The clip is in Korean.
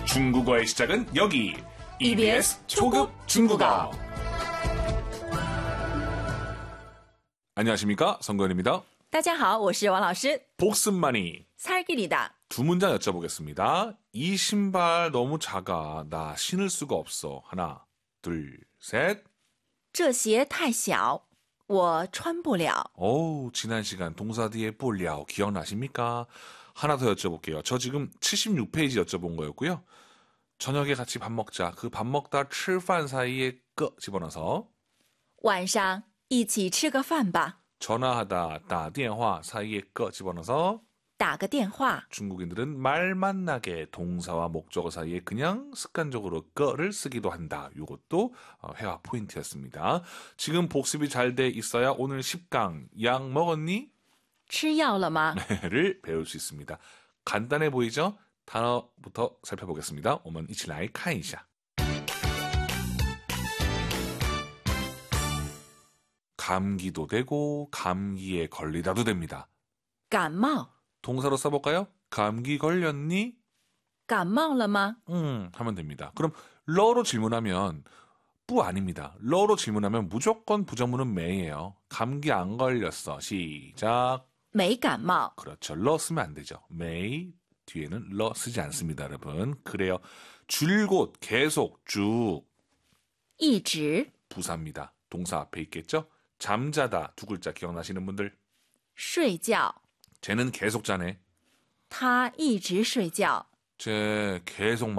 중국어의 시작은 여기 EBS 초급 중국어. 안녕하십니까, 성구현입니다. 大家好，我是王老师。 복습만이 살길이다. 두 문장 여쭤보겠습니다. 이 신발 너무 작아. 나 신을 수가 없어. 하나, 둘, 셋. 这鞋太小，我穿不了。 어우, 지난 시간 동사 뒤에 볼랴오 기억나십니까? 하나 더 여쭤볼게요. 저 지금 76페이지 여쭤본 거였고요. 저녁에 같이 밥 먹자. 그 밥 먹다 吃饭 사이에 끄 집어넣어서 晚上一起吃个饭吧， 전화하다 打电话 사이에 끄 집어넣어서 打个电话。 중국인들은 말 만나게 동사와 목적어 사이에 그냥 습관적으로 끄를 쓰기도 한다. 이것도 회화 포인트였습니다. 지금 복습이 잘 돼 있어야 오늘 10강 약 먹었니? 吃药了吗？ 를 배울 수 있습니다. 간단해 보이죠? 단어부터 살펴보겠습니다. 我们一起来看一下. 감기도 되고 감기에 걸리다도 됩니다. 感冒， 동사로 써볼까요? 감기 걸렸니? 感冒了吗？ 하면 됩니다. 그럼 러로 질문하면 뿌 아닙니다. 러로 질문하면 무조건 부정문은 매예요. 감기 안 걸렸어. 시작. 没感冒。 그렇죠. 러 쓰면 안 되죠. may 뒤에는 러 쓰지 않습니다, 여러분. 그래요. 줄곧 계속 쭉 一直 부사입니다. 동사 앞에 있겠죠? 잠자다 두 글자 기억나시는 분들? 睡觉， 쟤는 계속 자네. 他一直睡觉。 쟤 계속